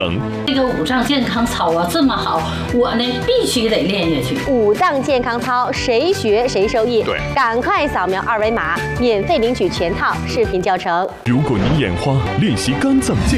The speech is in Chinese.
这个五脏健康操啊这么好，我呢必须得练下去。 五脏健康操，谁学谁受益。 对， 赶快扫描2维码，免费领取全套视频教程。 如果你眼花，练习肝脏健